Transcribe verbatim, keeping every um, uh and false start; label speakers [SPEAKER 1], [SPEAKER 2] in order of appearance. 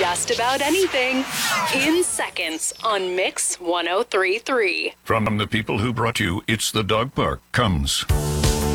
[SPEAKER 1] just about anything in seconds on Mix one oh three point three.
[SPEAKER 2] From the people who brought you It's the Dog Park comes